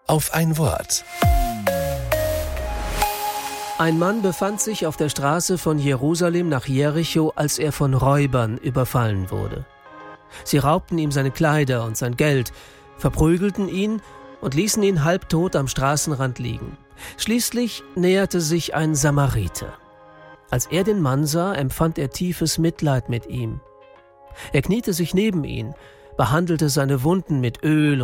auf ein Wort. Ein Mann befand sich auf der Straße von Jerusalem nach Jericho, als er von Räubern überfallen wurde. Sie raubten ihm seine Kleider und sein Geld, verprügelten ihn und ließen ihn halbtot am Straßenrand liegen. Schließlich näherte sich ein Samariter. Als er den Mann sah, empfand er tiefes Mitleid mit ihm. Er kniete sich neben ihn, behandelte seine Wunden mit Öl